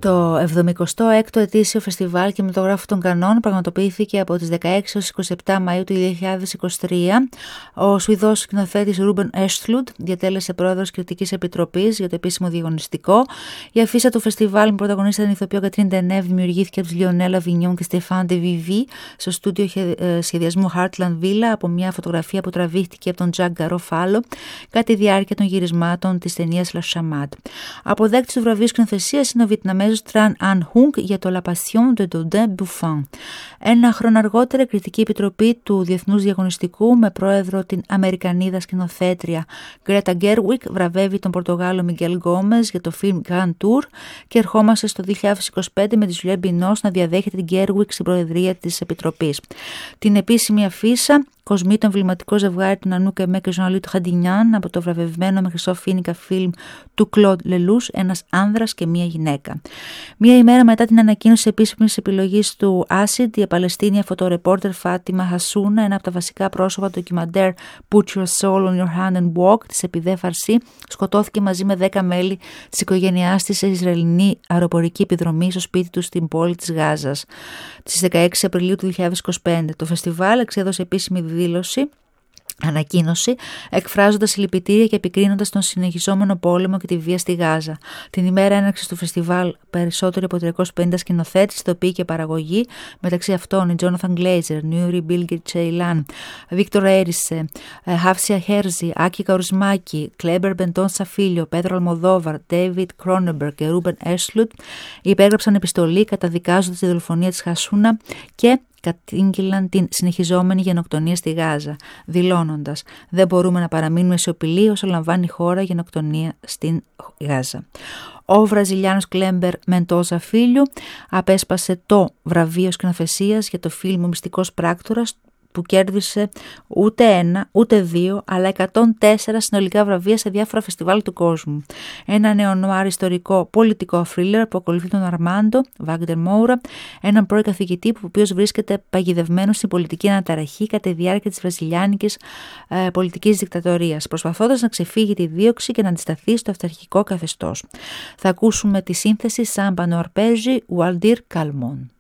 Το 76ο ετήσιο φεστιβάλ κινηματογράφου των Κανών πραγματοποιήθηκε από τις 16 έως 27 Μαΐου του 2023. Ο Σουηδός σκηνοθέτης Ρούμπεν Östlund διατέλεσε πρόεδρος κριτικής επιτροπής για το επίσημο διαγωνιστικό. Η αφίσα του φεστιβάλ με πρωταγωνίστρια την ηθοποιό Κατρίν Ντενέβ δημιουργήθηκε από τους Λιονέλα Βινιόν και Στεφάν Ντεβιβί στο στούντιο σχεδιασμού Heartland Villa από μια φωτογραφία που τραβήχτηκε από τον Τζακ Γκαρόφαλο κατά τη διάρκεια των γυρισμάτων της ταινίας La Chamade. Αποδέκτης του βραβείου σκηνοθεσίας είναι ο Βιετναμέζος Tran Anh Hung για το La Passion de Dodin Buffon. Ένα χρόνο αργότερα, η Κριτική Επιτροπή του Διεθνούς Διαγωνιστικού με πρόεδρο την Αμερικανίδα σκηνοθέτρια Γκρέτα Γκέρουικ βραβεύει τον Πορτογάλο Μιγγέλ Γκόμες για το φιλμ Grand Tour και ερχόμαστε στο 2025 με τη Ζουλιέ Μπινός να διαδέχεται την Γκέρουικ στην προεδρία της Επιτροπής. Την επίσημη αφίσα κοσμεί το εμβληματικό ζευγάρι του Νανού Κεμέ και Ζων Λουί Τραντινιάν από το βραβευμένο με χρυσό φοίνικα φιλμ του Κλοντ Λελούς, ένας άνδρας και μία γυναίκα. Μία ημέρα μετά την ανακοίνωση της επίσημης επιλογής του Acid, η Παλαιστίνια φωτορεπόρτερ Φάτιμα Χασούνα, ένα από τα βασικά πρόσωπα του ντοκιμαντέρ Put Your Soul on Your Hand and Walk της Επιδέ Φαρσί, σκοτώθηκε μαζί με 10 μέλη της οικογένειάς της σε Ισραηλινή αεροπορική επιδρομή στο σπίτι του στην πόλη της Γάζας. Στις 16 Απριλίου του 2025 το φεστιβάλ εξέδωσε επίσημη ανακοίνωση, εκφράζοντας συλληπιτήρια και επικρίνοντας τον συνεχιζόμενο πόλεμο και τη βία στη Γάζα. Την ημέρα έναρξης του φεστιβάλ, περισσότεροι από 350 σκηνοθέτες, ηθοποιοί και παραγωγή, μεταξύ αυτών οι Τζόναθαν Γκλέιζερ, Νιούρι Μπίλγκερ Τσέιλαν, Βίκτορ Έρισε, Χάφσια Χέρζι, Άκη Καουρισμάκη, Κλέμπερ Μπεντόν Σαφίλιο, Πέτρο Αλμοδόβαρ, Ντέιβιτ Κρόνεμπεργκ και Ρούμπεν Östlund υπέγραψαν επιστολή καταδικάζοντας τη δολοφονία της Χασούνα και κατήγγειλαν την συνεχιζόμενη γενοκτονία στη Γάζα, δηλώνοντας «Δεν μπορούμε να παραμείνουμε σιωπηλοί όσο λαμβάνει η χώρα γενοκτονία στην Γάζα». Ο Βραζιλιάνος Κλέμπερ Μεντόζα Φίλιου απέσπασε το βραβείο σκηνοθεσίας για το φιλμ «Ο Μυστικός Πράκτορας», που κέρδισε ούτε ένα, ούτε δύο, αλλά 104 συνολικά βραβεία σε διάφορα φεστιβάλ του κόσμου. Ένα νεονουάρ ιστορικό πολιτικό θρίλερ που ακολουθεί τον Αρμάντο Βάγκντερ Μόουρα, έναν πρώην καθηγητή που ο οποίος βρίσκεται παγιδευμένος στην πολιτική αναταραχή κατά τη διάρκεια της βραζιλιάνικης πολιτικής δικτατορίας, προσπαθώντας να ξεφύγει τη δίωξη και να αντισταθεί στο αυταρχικό καθεστώς. Θα ακούσουμε τη σύνθεση Σάμπανο Αρπέζι Ουαλντίρ Καλμόν.